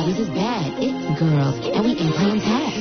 ladies is bad. It's girls, and we ain't playing tag.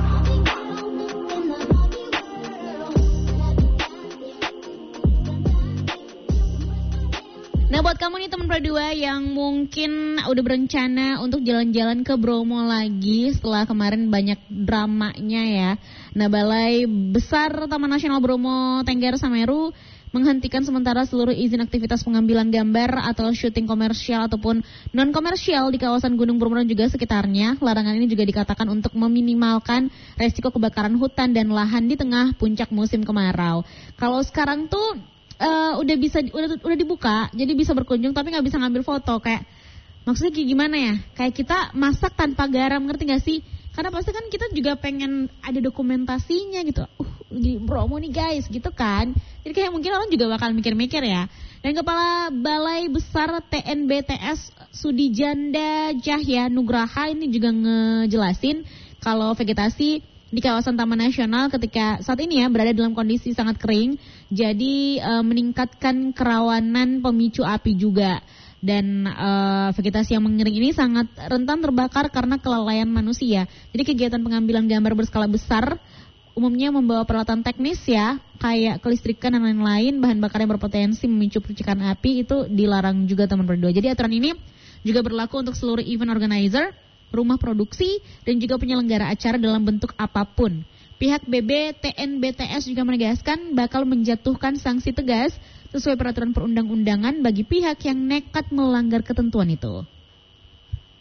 Nah, buat kamu nih teman Pro2 yang mungkin udah berencana untuk jalan-jalan ke Bromo lagi setelah kemarin banyak dramanya ya. Nah, Balai Besar Taman Nasional Bromo Tengger Semeru menghentikan sementara seluruh izin aktivitas pengambilan gambar atau syuting komersial ataupun non-komersial di kawasan Gunung Bromo dan juga sekitarnya. Larangan ini juga dikatakan untuk meminimalkan resiko kebakaran hutan dan lahan di tengah puncak musim kemarau. Kalau sekarang tuh udah dibuka, jadi bisa berkunjung tapi nggak bisa ngambil foto. Kayak maksudnya kayak gimana ya? Kayak kita masak tanpa garam, ngerti nggak sih? Karena pasti kan kita juga pengen ada dokumentasinya gitu. Di Bromo nih guys, gitu kan? Jadi kayak mungkin orang juga bakal mikir-mikir ya. Dan Kepala Balai Besar TNBTS Sudijanda Cahya Nugraha ini juga ngejelasin kalau vegetasi di kawasan Taman Nasional ketika saat ini ya berada dalam kondisi sangat kering, jadi meningkatkan kerawanan pemicu api juga. Dan vegetasi yang mengering ini sangat rentan terbakar karena kelalaian manusia. Jadi kegiatan pengambilan gambar berskala besar umumnya membawa peralatan teknis ya, kayak kelistrikan dan lain-lain, bahan bakar yang berpotensi memicu percikan api itu dilarang juga teman Pro2. Jadi aturan ini juga berlaku untuk seluruh event organizer, rumah produksi, dan juga penyelenggara acara dalam bentuk apapun. Pihak BBTNBTS juga menegaskan bakal menjatuhkan sanksi tegas sesuai peraturan perundang-undangan bagi pihak yang nekat melanggar ketentuan itu.